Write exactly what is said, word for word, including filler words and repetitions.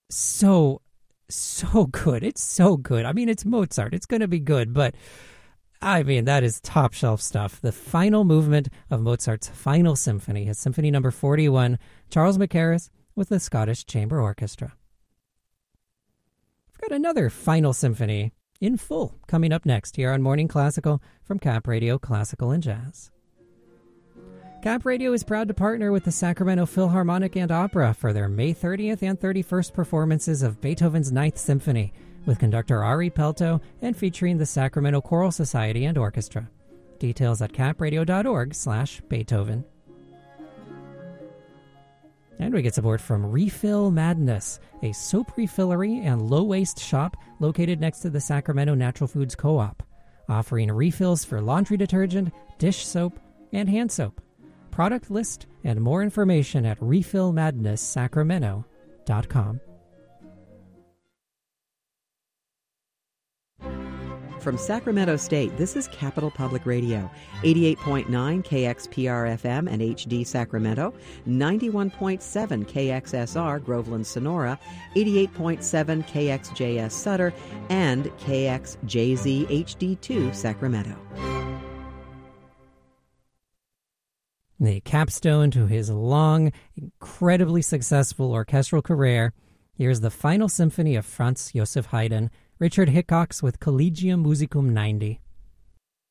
so, so good. It's so good. I mean, it's Mozart. It's going to be good, but I mean, that is top shelf stuff. The final movement of Mozart's Final Symphony is Symphony Number forty-one, Charles Mackerras with the Scottish Chamber Orchestra. We've got another Final Symphony in full coming up next here on Morning Classical from Cap Radio Classical and Jazz. Cap Radio is proud to partner with the Sacramento Philharmonic and Opera for their May thirtieth and thirty-first performances of Beethoven's Ninth Symphony, with conductor Ari Pelto and featuring the Sacramento Choral Society and Orchestra. Details at capradio.org slash Beethoven. And we get support from Refill Madness, a soap refillery and low-waste shop located next to the Sacramento Natural Foods Co-op, offering refills for laundry detergent, dish soap, and hand soap. Product list and more information at refill madness sacramento dot com. From Sacramento State, this is Capital Public Radio, eighty-eight point nine K X P R F M and H D Sacramento, ninety-one point seven K X S R Groveland Sonora, eighty-eight point seven K X J S Sutter, and K X J Z H D two Sacramento. The capstone to his long, incredibly successful orchestral career, here's the Final Symphony of Franz Joseph Haydn, Richard Hickox with Collegium Musicum ninety.